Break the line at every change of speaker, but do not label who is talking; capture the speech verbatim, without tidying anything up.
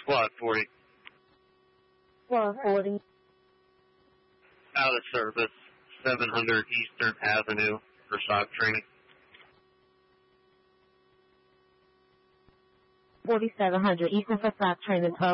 Quad forty.
Quad forty.
Out of service, seven hundred Eastern Avenue for SOC training.
forty-seven hundred Eastern for SOC training.